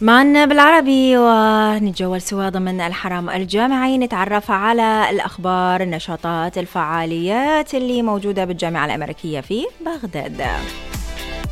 معنا بالعربي ونتجول سوا ضمن الحرم الجامعي، نتعرف على الأخبار، النشاطات، الفعاليات اللي موجودة بالجامعة الأمريكية في بغداد.